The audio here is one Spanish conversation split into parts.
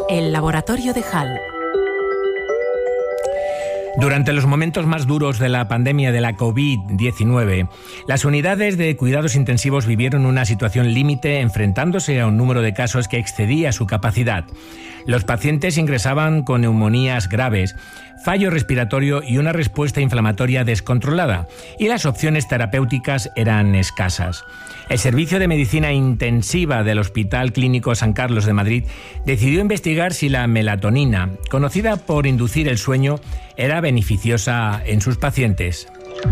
El laboratorio de Hall. Durante los momentos más duros de la pandemia de la COVID-19, las unidades de cuidados intensivos vivieron una situación límite enfrentándose a un número de casos que excedía su capacidad. Los pacientes ingresaban con neumonías graves, fallo respiratorio y una respuesta inflamatoria descontrolada, y las opciones terapéuticas eran escasas. El Servicio de Medicina Intensiva del Hospital Clínico San Carlos de Madrid decidió investigar si la melatonina, conocida por inducir el sueño, era beneficiosa en sus pacientes.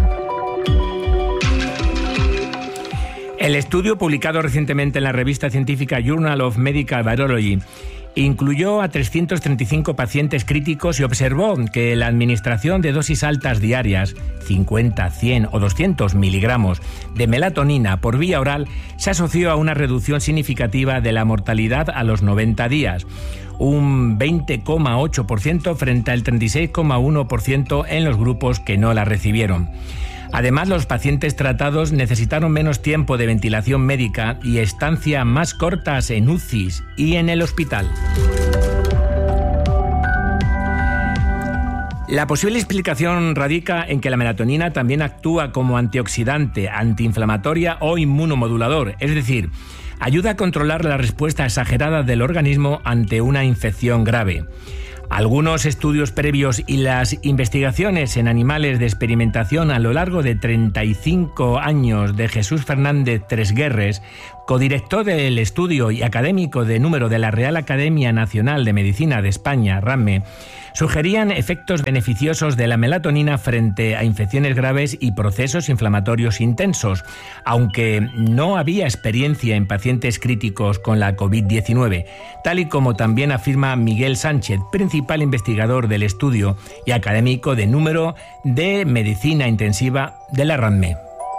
El estudio, publicado recientemente en la revista científica Journal of Medical Virology, incluyó a 335 pacientes críticos y observó que la administración de dosis altas diarias, 50, 100 o 200 miligramos de melatonina por vía oral, se asoció a una reducción significativa de la mortalidad a los 90 días, un 20,8% frente al 36,1% en los grupos que no la recibieron. Además, los pacientes tratados necesitaron menos tiempo de ventilación médica y estancia más cortas en UCIs y en el hospital. La posible explicación radica en que la melatonina también actúa como antioxidante, antiinflamatoria o inmunomodulador, es decir, ayuda a controlar la respuesta exagerada del organismo ante una infección grave. Algunos estudios previos y las investigaciones en animales de experimentación a lo largo de 35 años de Jesús Fernández Tresguerres, codirector del estudio y académico de número de la Real Academia Nacional de Medicina de España, RAME, sugerían efectos beneficiosos de la melatonina frente a infecciones graves y procesos inflamatorios intensos, aunque no había experiencia en pacientes críticos con la COVID-19, tal y como también afirma Miguel Sánchez, principal investigador del estudio y académico de número de medicina intensiva de la RAME.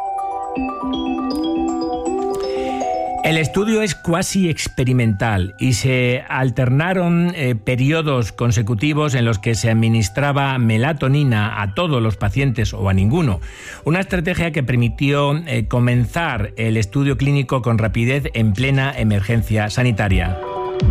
El estudio es cuasi experimental y se alternaron periodos consecutivos en los que se administraba melatonina a todos los pacientes o a ninguno, una estrategia que permitió comenzar el estudio clínico con rapidez en plena emergencia sanitaria.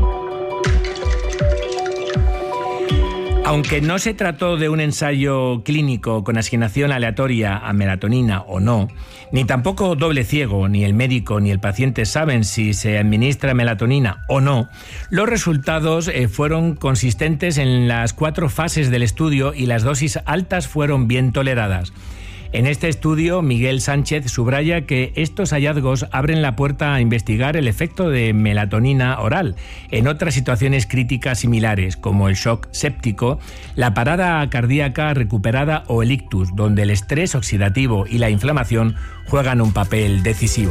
Aunque no se trató de un ensayo clínico con asignación aleatoria a melatonina o no, ni tampoco doble ciego, ni el médico ni el paciente saben si se administra melatonina o no, los resultados fueron consistentes en las 4 fases del estudio y las dosis altas fueron bien toleradas. En este estudio, Miguel Sánchez subraya que estos hallazgos abren la puerta a investigar el efecto de melatonina oral en otras situaciones críticas similares, como el shock séptico, la parada cardíaca recuperada o el ictus, donde el estrés oxidativo y la inflamación juegan un papel decisivo.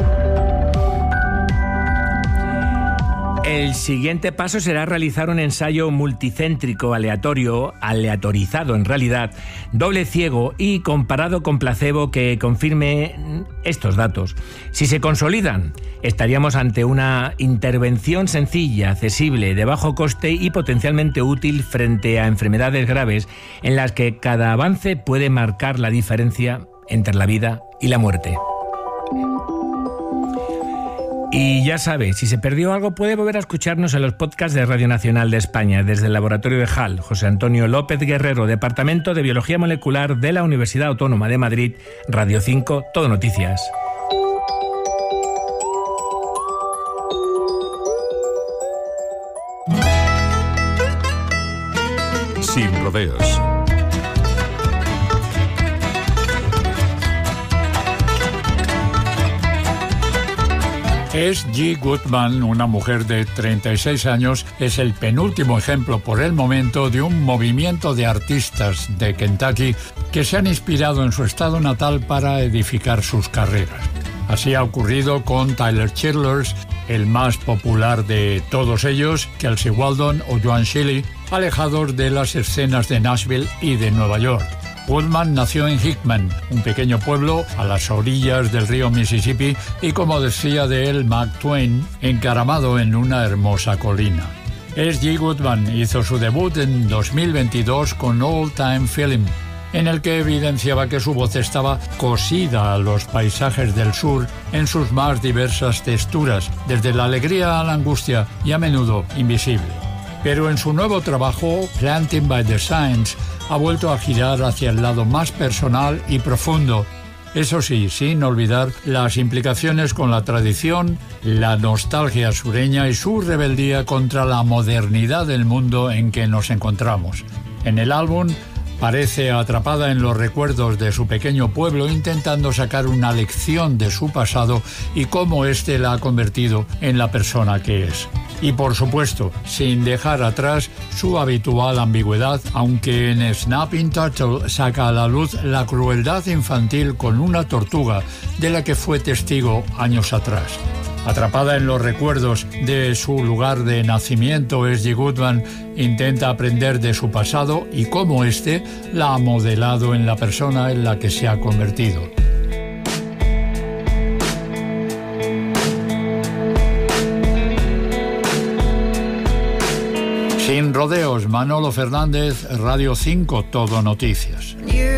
El siguiente paso será realizar un ensayo multicéntrico aleatorizado en realidad, doble ciego y comparado con placebo que confirme estos datos. Si se consolidan, estaríamos ante una intervención sencilla, accesible, de bajo coste y potencialmente útil frente a enfermedades graves en las que cada avance puede marcar la diferencia entre la vida y la muerte. Y ya sabe, si se perdió algo puede volver a escucharnos en los podcasts de Radio Nacional de España, desde el laboratorio de Hall. José Antonio López Guerrero, Departamento de Biología Molecular de la Universidad Autónoma de Madrid, Radio 5, Todo Noticias. Sin rodeos. S.G. Goodman, una mujer de 36 años, es el penúltimo ejemplo por el momento de un movimiento de artistas de Kentucky que se han inspirado en su estado natal para edificar sus carreras. Así ha ocurrido con Tyler Childers, el más popular de todos ellos, Kelsey Waldon o Joan Shelley, alejados de las escenas de Nashville y de Nueva York. Woodman nació en Hickman, un pequeño pueblo a las orillas del río Mississippi y, como decía de él Mark Twain, encaramado en una hermosa colina. S.G. Goodman hizo su debut en 2022 con Old Time Feeling, en el que evidenciaba que su voz estaba cosida a los paisajes del sur en sus más diversas texturas, desde la alegría a la angustia y a menudo invisible. Pero en su nuevo trabajo, Planting by the Signs, ha vuelto a girar hacia el lado más personal y profundo. Eso sí, sin olvidar las implicaciones con la tradición, la nostalgia sureña y su rebeldía contra la modernidad del mundo en que nos encontramos. En el álbum parece atrapada en los recuerdos de su pequeño pueblo, intentando sacar una lección de su pasado y cómo éste la ha convertido en la persona que es. Y por supuesto, sin dejar atrás su habitual ambigüedad, aunque en Snapping Turtle saca a la luz la crueldad infantil con una tortuga de la que fue testigo años atrás. Atrapada en los recuerdos de su lugar de nacimiento, S.G. Goodman intenta aprender de su pasado y cómo éste la ha modelado en la persona en la que se ha convertido. Sin rodeos, Manolo Fernández, Radio 5, Todo Noticias.